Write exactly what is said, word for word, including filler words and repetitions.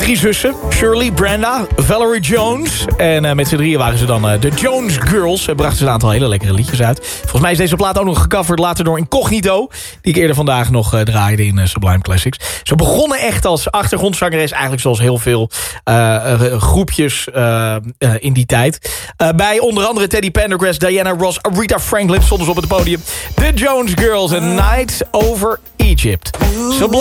Drie zussen. Shirley, Brenda, Valerie Jones. En uh, met z'n drieën waren ze dan uh, de Jones Girls. Ze brachten ze een aantal hele lekkere liedjes uit. Volgens mij is deze plaat ook nog gecoverd later door Incognito. Die ik eerder vandaag nog uh, draaide in uh, Sublime Classics. Ze begonnen echt als achtergrondzangeres. Eigenlijk zoals heel veel uh, uh, groepjes uh, uh, in die tijd. Uh, bij onder andere Teddy Pendergrass, Diana Ross, Aretha Franklin stonden ze op het podium. The Jones Girls, A Night Over Egypt. Sublime.